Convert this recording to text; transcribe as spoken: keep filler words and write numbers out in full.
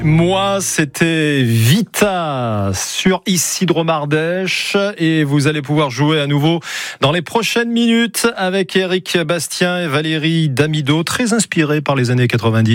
Moi, c'était Vita sur Isidro Mardèche et vous allez pouvoir jouer à nouveau dans les prochaines minutes avec Éric Bastien et Valérie Damido, très inspirés par les années quatre-vingt-dix.